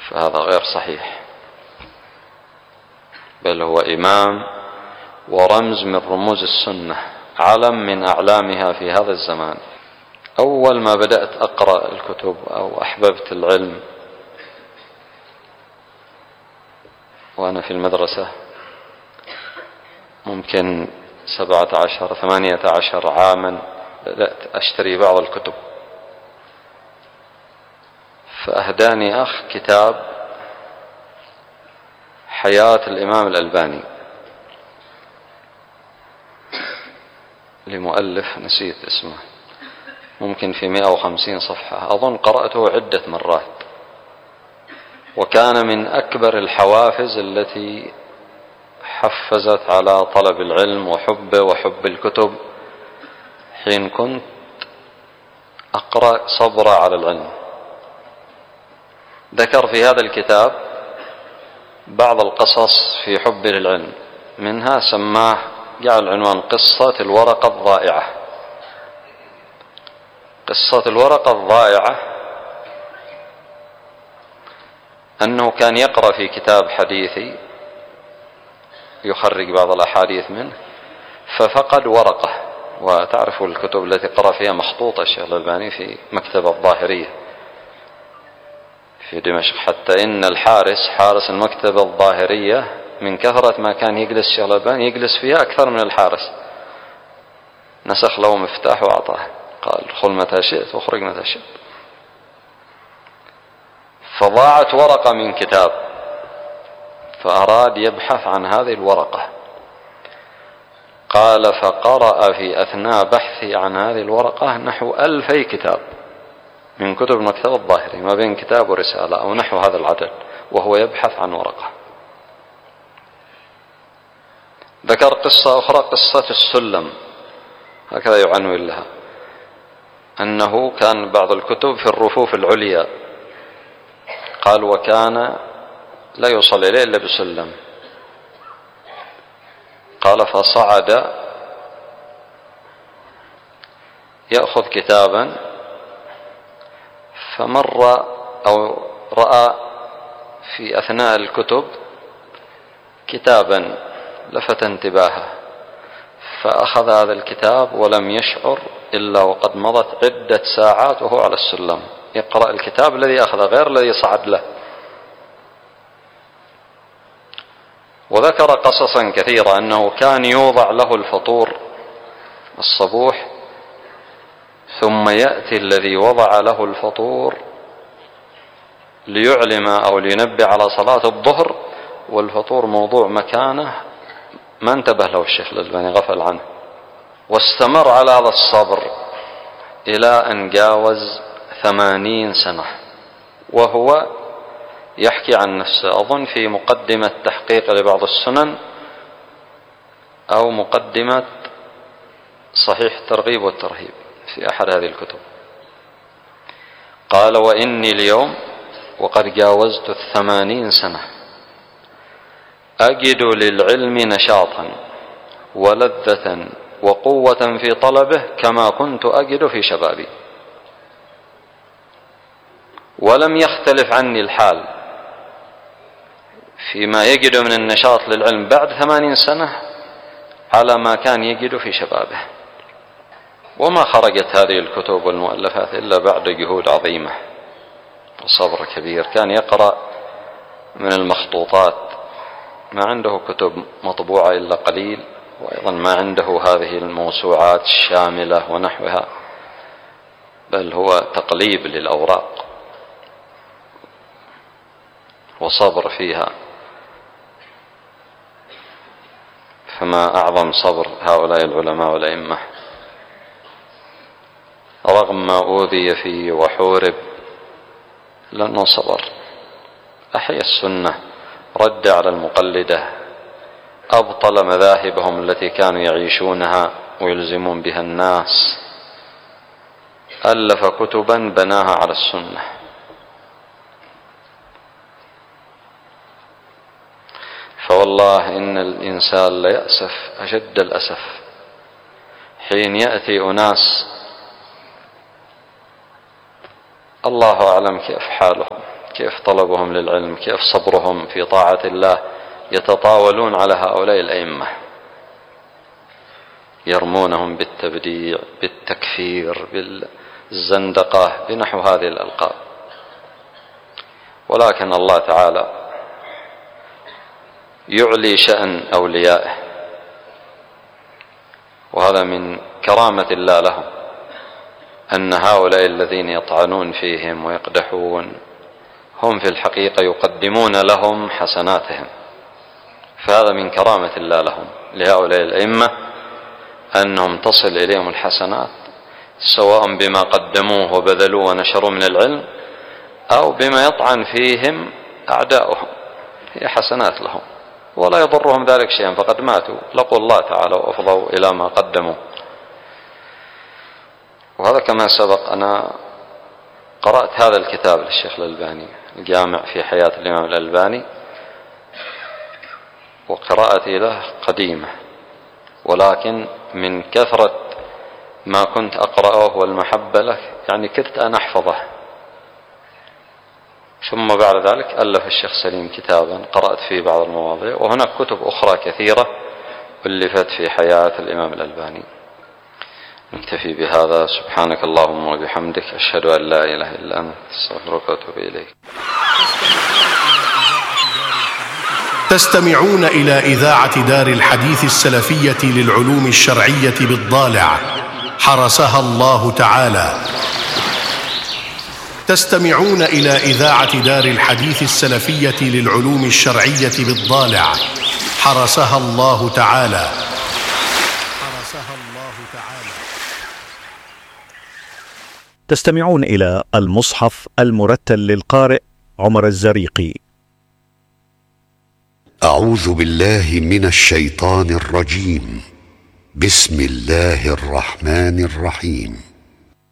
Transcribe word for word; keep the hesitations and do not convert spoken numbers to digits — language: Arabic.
فهذا غير صحيح، بل هو إمام ورمز من رموز السنة، علم من أعلامها في هذا الزمان. أول ما بدأت أقرأ الكتب أو أحببت العلم وأنا في المدرسة، ممكن سبعة عشر ثمانية عشر عاما، بدأت أشتري بعض الكتب، فأهداني أخ كتاب حياة الإمام الألباني لمؤلف نسيت اسمه، ممكن في مئة وخمسين صفحة، أظن قرأته عدة مرات، وكان من أكبر الحوافز التي حفزت على طلب العلم وحبه وحب الكتب حين كنت أقرأ صبر على العلم. ذكر في هذا الكتاب بعض القصص في حب للعلم، منها سماه جعل عنوان قصة الورقة الضائعة. قصة الورقة الضائعة أنه كان يقرأ في كتاب حديثي يخرج بعض الأحاديث منه، ففقد ورقة، وتعرفوا الكتب التي قرأ فيها مخطوطة الشيخ الألباني في مكتبة الظاهرية في دمشق، حتى إن الحارس حارس المكتبة الظاهرية من كثرة ما كان يجلس الشيخ الألباني يجلس فيها أكثر من الحارس، نسخ له مفتاح وأعطاه، قال ادخل متى شئت واخرج متى شئت. فضاعت ورقة من كتاب، فأراد يبحث عن هذه الورقة، قال فقرأ في أثناء بحثه عن هذه الورقة نحو ألفي كتاب من كتب المكتبة الظاهري، ما بين كتاب ورسالة أو نحو هذا العدد، وهو يبحث عن ورقة. ذكر قصة أخرى، قصة السلم، هكذا يعنون لها، أنه كان بعض الكتب في الرفوف العليا، قال وكان لا يوصل إليه إلا بسلم، قال فصعد يأخذ كتابا، فمر أو رأى في أثناء الكتب كتابا لفت انتباهه، فأخذ هذا الكتاب ولم يشعر إلا وقد مضت عدة ساعات وهو على السلم يقرأ الكتاب الذي أخذ غير الذي صعد له. وذكر قصصا كثيرة أنه كان يوضع له الفطور الصبوح، ثم يأتي الذي وضع له الفطور ليعلم أو لينبه على صلاة الظهر، والفطور موضوع مكانه ما انتبه له الشيخ الألباني، غفل عنه، واستمر على هذا الصبر إلى أن جاوز ثمانين سنة، وهو يحكي عن نفسه، أظن في مقدمة تحقيق لبعض السنن أو مقدمة صحيح الترغيب والترهيب في أحد هذه الكتب، قال وإني اليوم وقد جاوزت الثمانين سنة أجد للعلم نشاطا ولذة وقوة في طلبه كما كنت أجد في شبابي، ولم يختلف عني الحال فيما يجد من النشاط للعلم بعد ثمانين سنة على ما كان يجد في شبابه. وما خرجت هذه الكتب والمؤلفات إلا بعد جهود عظيمة وصبر كبير. كان يقرأ من المخطوطات، ما عنده كتب مطبوعة إلا قليل، وأيضا ما عنده هذه الموسوعات الشاملة ونحوها، بل هو تقليب للأوراق وصبر فيها. فما أعظم صبر هؤلاء العلماء والأئمة، رغم ما أوذي فيه وحورب لأنه صبر، أحيا السنة، رد على المقلدة، أبطل مذاهبهم التي كانوا يعيشونها ويلزمون بها الناس، ألف كتبا بناها على السنة. فوالله إن الإنسان ليأسف أشد الأسف حين يأتي أناس الله أعلم كيف حالهم، كيف طلبهم للعلم، كيف صبرهم في طاعة الله، يتطاولون على هؤلاء الأئمة، يرمونهم بالتبديع، بالتكفير، بالزندقة، بنحو هذه الألقاب. ولكن الله تعالى يعلي شأن أوليائه، وهذا من كرامة الله لهم، أن هؤلاء الذين يطعنون فيهم ويقدحون هم في الحقيقة يقدمون لهم حسناتهم. فهذا من كرامة الله لهم لهؤلاء الأئمة أنهم تصل إليهم الحسنات، سواء بما قدموه وبذلوه ونشروا من العلم، أو بما يطعن فيهم أعداؤهم، هي حسنات لهم ولا يضرهم ذلك شيئا، فقد ماتوا لقوا الله تعالى وأفضوا إلى ما قدموا. وهذا كما سبق أنا قرأت هذا الكتاب للشيخ الألباني، الجامع في حياة الإمام الألباني، وقراءتي له قديمة، ولكن من كثرة ما كنت أقرأه والمحبة له يعني كدت أن أحفظه. ثم بعد ذلك ألف الشيخ سليم كتابا قرأت فيه بعض المواضيع، وهناك كتب أخرى كثيرة ألفت في حياة الإمام الألباني. نكتفي بهذا. سبحانك اللهم وبحمدك، أشهد أن لا إله إلا أنت، أستغفرك وأتوب إليك. تستمعون إلى إذاعة دار الحديث السلفية للعلوم الشرعية بالضالع، حرسها الله تعالى. تستمعون إلى إذاعة دار الحديث السلفية للعلوم الشرعية بالضالع، حرسها الله تعالى. حرسها الله تعالى. تستمعون إلى المصحف المرتل للقارئ عمر الزريقي. أعوذ بالله من الشيطان الرجيم. بسم الله الرحمن الرحيم.